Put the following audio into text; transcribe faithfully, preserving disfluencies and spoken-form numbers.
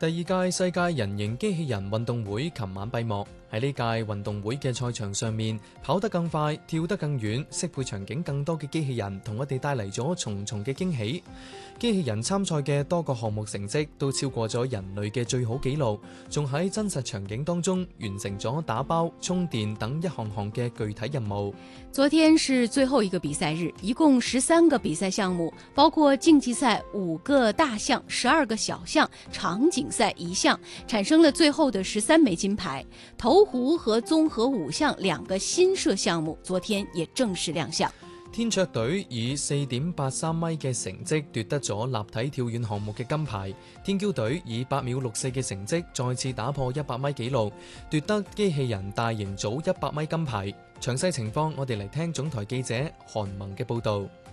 第二屆世界人形機器人運動會琴晚閉幕。喺呢屆運動會嘅賽場上面，跑得更快、跳得更遠、適配場景更多嘅機器人，同我哋帶嚟咗重重嘅驚喜。機器人參賽嘅多個項目成績都超過咗人類嘅最好紀錄，仲喺真實場景當中完成咗打包、充電等一項項嘅具體任務。 昨天是最後一個比賽日，一共十三個比賽項目，包括競技賽五個大項、十二個小項，場景賽一項，產生了最後的十三枚金牌。投壺和綜合五項兩個新設項目，昨天也正式亮相。 天卓隊以四點八三米嘅成績奪得咗立體跳遠項目嘅金牌，天驕隊以八秒六四嘅成績再次打破一百米紀錄，奪得機器人大型組一百米金牌。詳細情況我哋嚟聽總台記者韓萌嘅報道。